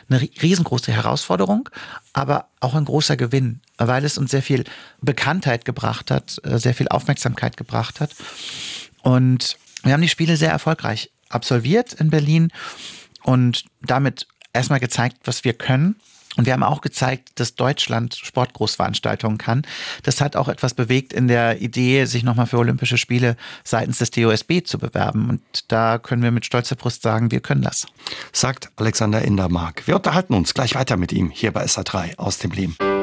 eine riesengroße Herausforderung, aber auch ein großer Gewinn, weil es uns sehr viel Bekanntheit gebracht hat, sehr viel Aufmerksamkeit gebracht hat. Und wir haben die Spiele sehr erfolgreich absolviert in Berlin und damit erstmal gezeigt, was wir können. Und wir haben auch gezeigt, dass Deutschland Sportgroßveranstaltungen kann. Das hat auch etwas bewegt in der Idee, sich nochmal für Olympische Spiele seitens des DOSB zu bewerben. Und da können wir mit stolzer Brust sagen, wir können das. Sagt Alexander Indermark. Wir unterhalten uns gleich weiter mit ihm hier bei SA3 aus dem Leben.